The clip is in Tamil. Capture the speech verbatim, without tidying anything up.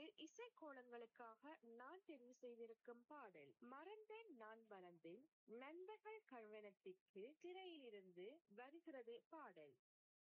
இசைக்கோலங்களுக்காக நான் தெரிவு செய்திருக்கும் பாடல் மறந்தேன் நான் மறந்தேன் நண்பர்கள் கழவனத்திற்கு திரையிலிருந்து வருகிறது பாடல்.